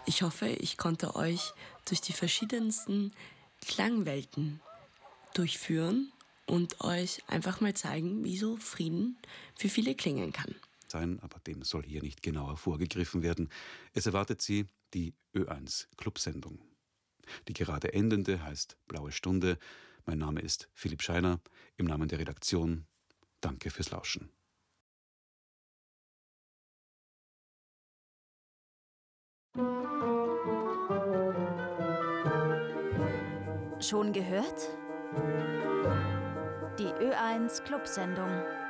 Ich hoffe, ich konnte euch durch die verschiedensten Klangwelten durchführen und euch einfach mal zeigen, wie so Frieden für viele klingen kann. Aber dem soll hier nicht genauer vorgegriffen werden. Es erwartet Sie die Ö1 Clubsendung. Die gerade endende heißt Blaue Stunde. Mein Name ist Philipp Scheiner. Im Namen der Redaktion danke fürs Lauschen. Schon gehört? Die Ö1 Clubsendung.